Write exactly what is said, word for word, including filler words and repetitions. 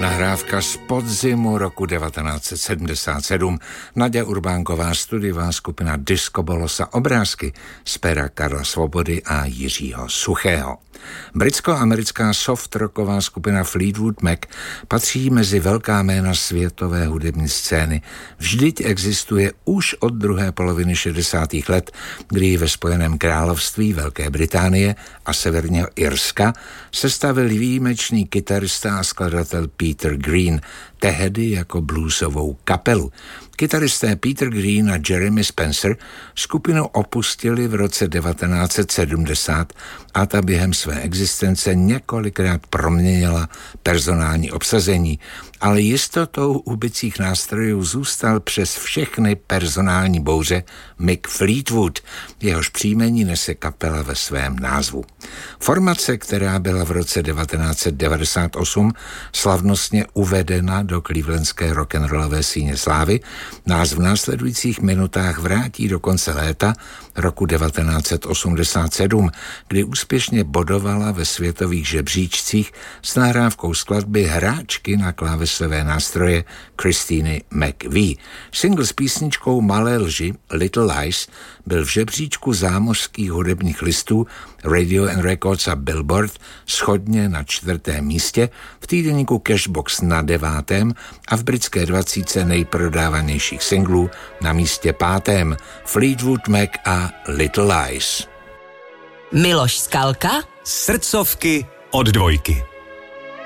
Nahrávka z podzimu roku devatenáct set sedmdesát sedm. Naďa Urbánková, studiová skupina Disco Bolosa, obrázky z pera Karla Svobody a Jiřího Suchého. Britsko-americká soft-rocková skupina Fleetwood Mac patří mezi velká jména světové hudební scény. Vždyť existuje už od druhé poloviny šedesátých let, kdy ve Spojeném království Velké Británie a Severního Irska sestavil výjimečný kytarista a skladatel Peter Green, tehdy jako bluesovou kapelu. Kytaristé Peter Green a Jeremy Spencer skupinu opustili v roce devatenáct set sedmdesát a ta během své existence několikrát proměnila personální obsazení, ale jistotou u bicích nástrojů zůstal přes všechny personální bouře Mick Fleetwood, jehož příjmení nese kapela ve svém názvu. Formace, která byla v roce devatenáct set devadesát osm slavnostně uvedena do clevelandské rock'n'rollové síně slávy, nás v následujících minutách vrátí do konce léta roku devatenáct set osmdesát sedm, kdy úspěšně bodovala ve světových žebříčcích s nahrávkou skladby hráčky na klávesové nástroje Christiny McVie. Single s písničkou Malé lži, Little Lies, byl v žebříčku zámořských hudebních listů Radio and Records a Billboard shodně na čtvrtém místě, v týdeníku Cashbox na devátém a v britské dvacítce nejprodávanějších singlů na místě pátém. Fleetwood Mac a Little Lies. Miloš Skalka, Srdcovky od dvojky.